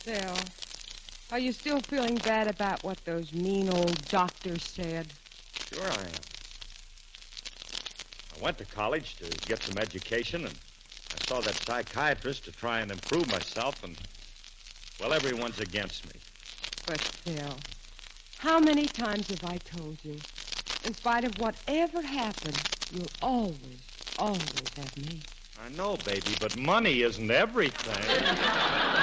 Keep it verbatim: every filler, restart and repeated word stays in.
Phil, are you still feeling bad about what those mean old doctors said? Sure I am. I went to college to get some education, and I saw that psychiatrist to try and improve myself, and, well, everyone's against me. But, Phil, how many times have I told you, in spite of whatever happened, you'll always, always have me. I know, baby, but money isn't everything.